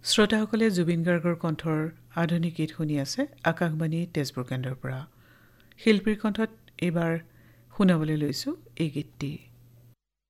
শ্ৰোতাসকলে জুবিন গাৰ্গৰ কণ্ঠৰ আধুনিক গীত শুনি আছে আকাশবাণী তেজপুৰ কেন্দ্ৰৰ পৰা। শিল্পীৰ কণ্ঠত এইবাৰ শুনাবলৈ লৈছোঁ এই গীতটি।